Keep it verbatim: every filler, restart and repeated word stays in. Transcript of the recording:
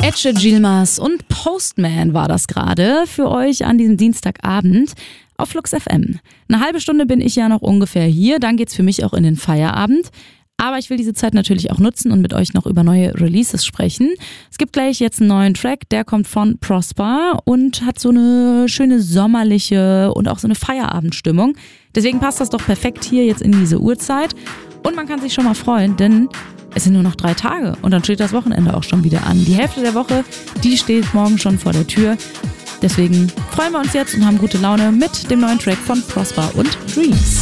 Ece Yilmaz und Postman war das gerade für euch an diesem Dienstagabend auf Flux F M. Eine halbe Stunde bin ich ja noch ungefähr hier, dann geht's für mich auch in den Feierabend. Aber ich will diese Zeit natürlich auch nutzen und mit euch noch über neue Releases sprechen. Es gibt gleich jetzt einen neuen Track, der kommt von Prosper und hat so eine schöne sommerliche und auch so eine Feierabendstimmung. Deswegen passt das doch perfekt hier jetzt in diese Uhrzeit. Und man kann sich schon mal freuen, denn es sind nur noch drei Tage und dann steht das Wochenende auch schon wieder an. Die Hälfte der Woche, die steht morgen schon vor der Tür. Deswegen freuen wir uns jetzt und haben gute Laune mit dem neuen Track von Prosper und Dreams.